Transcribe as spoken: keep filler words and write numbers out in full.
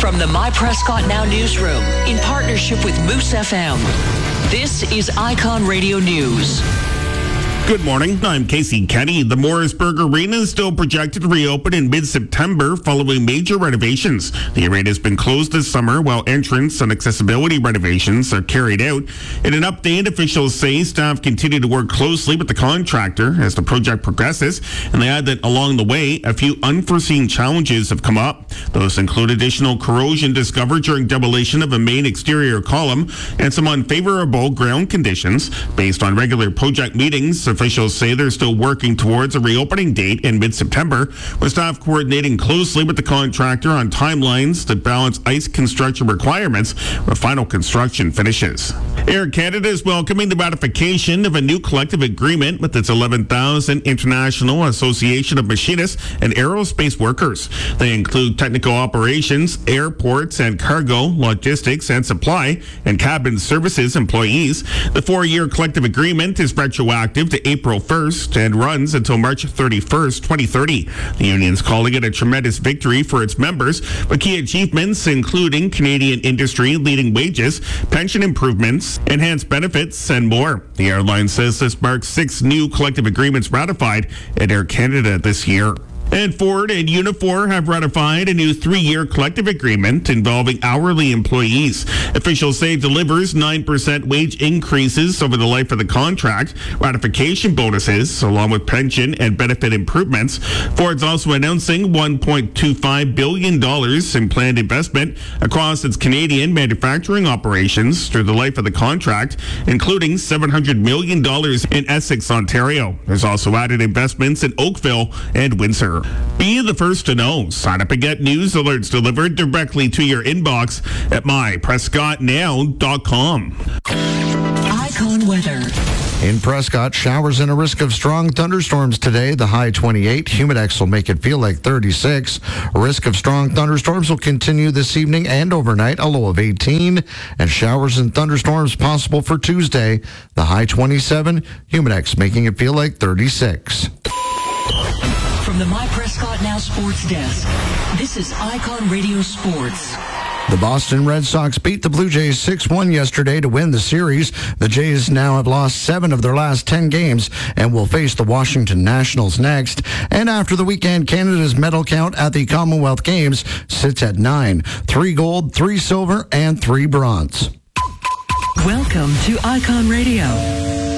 From the My Prescott Now newsroom, in partnership with Moose F M, this is Icon Radio News. Good morning, I'm Casey Kenny. The Morrisburg Arena is still projected to reopen in mid-September following major renovations. The arena has been closed this summer while entrance and accessibility renovations are carried out. In an update, officials say staff continue to work closely with the contractor as the project progresses, and they add that along the way, a few unforeseen challenges have come up. Those include additional corrosion discovered during demolition of a main exterior column and some unfavorable ground conditions. Based on regular project meetings, officials say they're still working towards a reopening date in mid-September, with staff coordinating closely with the contractor on timelines that balance ice construction requirements when final construction finishes. Air Canada is welcoming the ratification of a new collective agreement with its eleven thousand International Association of Machinists and Aerospace Workers. They include technical operations, airports and cargo, logistics and supply, and cabin services employees. The four-year collective agreement is retroactive to April first and runs until March thirty-first, twenty thirty. The union's calling it a tremendous victory for its members, but key achievements including Canadian industry leading wages, pension improvements, enhanced benefits, and more. The airline says this marks six new collective agreements ratified at Air Canada this year. And Ford and Unifor have ratified a new three-year collective agreement involving hourly employees. Officials say it delivers nine percent wage increases over the life of the contract, ratification bonuses, along with pension and benefit improvements. Ford's also announcing one point two five billion dollars in planned investment across its Canadian manufacturing operations through the life of the contract, including seven hundred million dollars in Essex, Ontario. There's also added investments in Oakville and Windsor. Be the first to know. Sign up and get news alerts delivered directly to your inbox at my prescott now dot com. Icon weather. In Prescott, showers and a risk of strong thunderstorms today. The high twenty-eight. Humidex will make it feel like thirty-six. A risk of strong thunderstorms will continue this evening and overnight. A low of eighteen. And showers and thunderstorms possible for Tuesday. The high twenty-seven. Humidex making it feel like thirty-six. From the My Prescott Now Sports Desk, this is Icon Radio Sports. The Boston Red Sox beat the Blue Jays six one yesterday to win the series. The Jays now have lost seven of their last ten games and will face the Washington Nationals next. And after the weekend, Canada's medal count at the Commonwealth Games sits at nine. Three gold, three silver, and three bronze. Welcome to Icon Radio.